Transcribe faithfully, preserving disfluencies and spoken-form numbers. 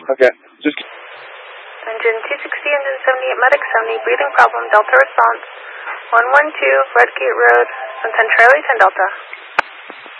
Okay. Just. Engine two sixty, engine seventy-eight, medic seventy, breathing problem, Delta response. one one two, Redgate Road, Sunshine Charlie, ten Delta.